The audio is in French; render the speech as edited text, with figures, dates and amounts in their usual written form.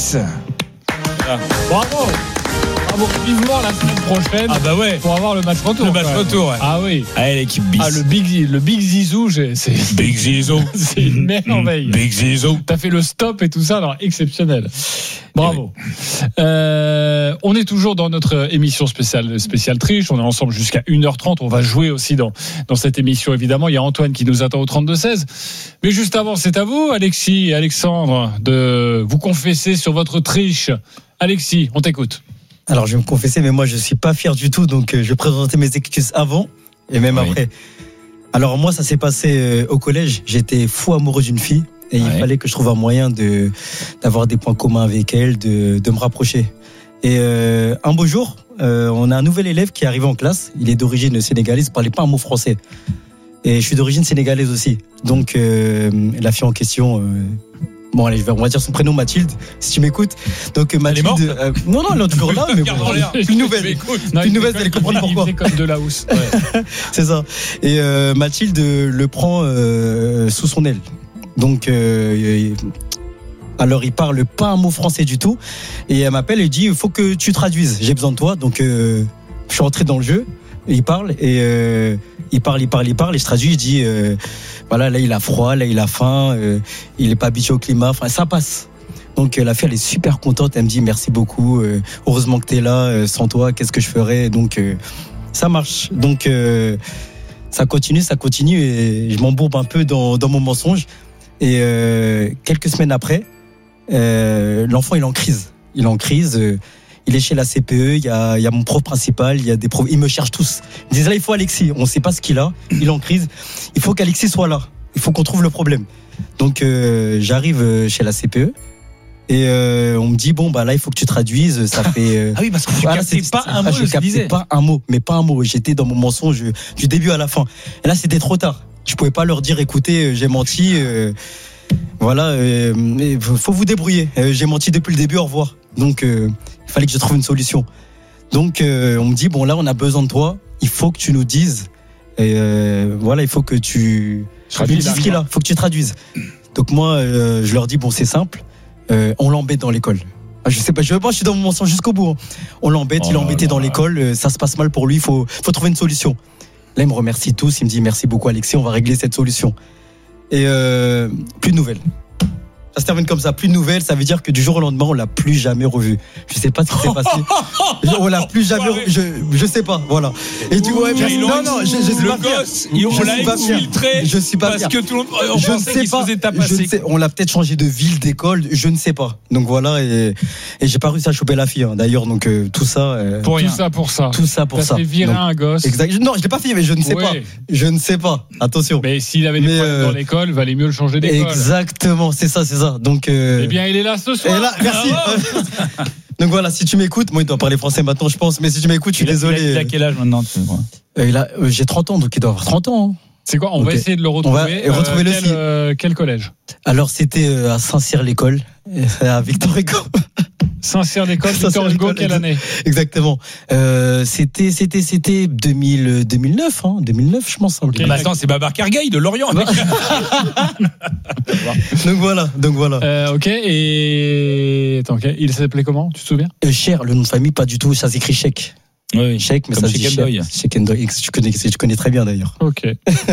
Nice. Bravo. Vivement la semaine prochaine. Ah bah ouais. Pour avoir le match retour. Le match retour, ouais. Ah oui. Allez, l'équipe bis. Ah, le Big Zizou, c'est Big Zizou. C'est une merveille. Big Zizou. T'as fait le stop et tout ça, alors exceptionnel. Bravo. On est toujours dans notre émission spéciale triche. On est ensemble jusqu'à 1h30. On va jouer aussi dans cette émission, évidemment. Il y a Antoine qui nous attend au 32-16. Mais juste avant, c'est à vous, Alexis et Alexandre, de vous confesser sur votre triche. Alexis, on t'écoute. Alors, je vais me confesser, mais moi, je suis pas fier du tout. Donc, je vais présenter mes excuses avant et même après. Alors, moi, ça s'est passé au collège. J'étais fou amoureux d'une fille et il fallait que je trouve un moyen d'avoir des points communs avec elle, de me rapprocher. Et un beau jour, on a un nouvel élève qui est arrivé en classe. Il est d'origine sénégalaise, il parlait pas un mot français. Et je suis d'origine sénégalaise aussi. Donc, la fille en question... Bon, allez, on va dire son prénom, Mathilde, si tu m'écoutes. Donc, Mathilde. Non, elle est toujours là, mais bon. Une nouvelle. Une nouvelle, vous allez comprendre pourquoi. C'est comme de la housse. Ouais. C'est ça. Et Mathilde le prend sous son aile. Donc, alors, il parle pas un mot français du tout. Et elle m'appelle et dit il faut que tu traduises. J'ai besoin de toi. Donc, je suis rentré dans le jeu. Il parle et il parle et je traduis, je dis voilà, là il a froid, là il a faim, il est pas habitué au climat, enfin ça passe. Donc la fille elle est super contente, elle me dit merci beaucoup, heureusement que t'es là, sans toi qu'est-ce que je ferais. Donc ça marche. Donc ça continue et je m'embourbe un peu dans mon mensonge et quelques semaines après l'enfant il est en crise. Il est chez la CPE, il y a mon prof principal, il y a des profs, ils me cherchent tous. Ils disent là, il faut Alexis, on ne sait pas ce qu'il a, il est en crise, il faut qu'Alexis soit là, il faut qu'on trouve le problème. Donc j'arrive chez la CPE et on me dit bon bah là il faut que tu traduises, ça fait Ah oui, parce que tu captais pas un mot, je captais pas un mot, j'étais dans mon mensonge du début à la fin. Et là c'était trop tard. Je pouvais pas leur dire écoutez, j'ai menti, voilà, il faut vous débrouiller. J'ai menti depuis le début, au revoir. Donc il fallait que je trouve une solution. Donc on me dit bon là on a besoin de toi, il faut que tu nous dises voilà, il faut que tu dises ce qu'il a, il faut que tu traduises. Donc moi je leur dis bon c'est simple, on l'embête dans l'école. Je sais pas, je suis dans mon mensonge jusqu'au bout. On l'embête, il est embêté dans l'école, ça se passe mal pour lui, il faut trouver une solution. Là il me remercie tous, il me dit merci beaucoup Alexis, on va régler cette solution. Et plus de nouvelles. Ça se termine comme ça, plus de nouvelles, ça veut dire que du jour au lendemain, on l'a plus jamais revu. Je sais pas ce qui s'est passé. On l'a plus jamais revu. Je sais pas, voilà. Et du coup, je suis pas fier. On l'a exfiltré. Je suis pas parce fier. que tout le monde pensait qu'il se faisait tapasser. On l'a peut-être changé de ville, d'école, je ne sais pas. Donc voilà, et j'ai pas réussi à choper la fille, d'ailleurs, donc tout ça. Pour ça. T'as fait virer un gosse. Exact. Non, je l'ai pas fait, mais je ne sais pas. Je ne sais pas. Attention. Mais s'il avait des problèmes dans l'école, valait mieux le changer d'école. Exactement, c'est ça. Donc, eh bien, il est là ce soir. Et là, merci. Donc voilà, si tu m'écoutes, moi il doit parler français maintenant, je pense, mais si tu m'écoutes, je suis désolé. Il a quel âge maintenant j'ai 30 ans, donc il doit avoir 30 ans. C'est quoi? On va essayer de le retrouver. On va retrouver quel collège? Alors, c'était à Saint-Cyr-l'École, à Victor Hugo. Saint-Cyr-l'École, Victor Hugo, quelle année? Exactement. C'était 2009, 2009, je pense. Okay. Attends, c'est Babar Kergueil de Lorient. Donc voilà. Ok, et attends, il s'appelait comment? Tu te souviens? Cher, le nom de famille, pas du tout, ça s'écrit Cheikh. Oui, Cheikh, mais ça se dit Cheikh. Cheikh Endoy, tu connais très bien d'ailleurs. Ok.